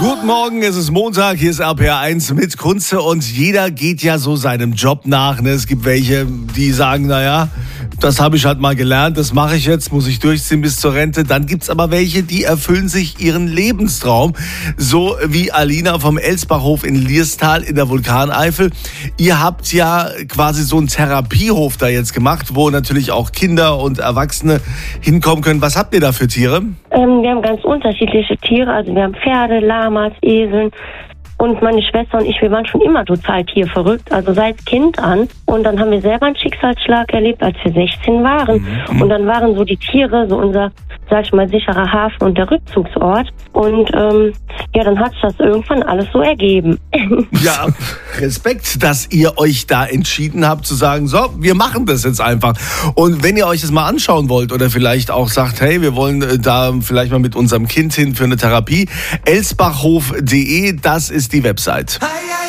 Guten Morgen, es ist Montag, hier ist RPR1 mit Kunze und jeder geht ja so seinem Job nach. Ne? Es gibt welche, die sagen, naja, das habe ich halt mal gelernt, das mache ich jetzt, muss ich durchziehen bis zur Rente. Dann gibt's aber welche, die erfüllen sich ihren Lebenstraum, so wie Alina vom Elsbachhof in Lierstal in der Vulkaneifel. Ihr habt ja quasi so einen Therapiehof da jetzt gemacht, wo natürlich auch Kinder und Erwachsene hinkommen können. Was habt ihr da für Tiere? Wir haben ganz unterschiedliche Tiere, also wir haben Pferde, Lamas, Eseln. Und meine Schwester und ich, wir waren schon immer total tierverrückt, also seit Kind an. Und dann haben wir selber einen Schicksalsschlag erlebt, als wir 16 waren. Und dann waren so die Tiere so unser, sag ich mal, sicherer Hafen und der Rückzugsort. Und dann hat sich das irgendwann alles so ergeben. Ja, Respekt, dass ihr euch da entschieden habt zu sagen, so, wir machen das jetzt einfach. Und wenn ihr euch das mal anschauen wollt oder vielleicht auch sagt, hey, wir wollen da vielleicht mal mit unserem Kind hin für eine Therapie, elsbachhof.de, das ist die Website.